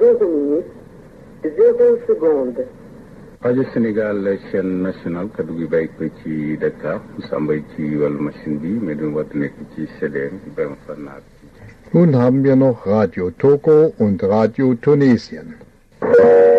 0 minutes, 0 secondes. Radio Sénégal chaîne nationale kaddu gi bàyyi ko ci Dakar Sambay ci wàllu machine bi mais du wat nekk ci CDM Ibrahima Fannaat. Nun haben wir noch Radio Togo und Radio Tunesien.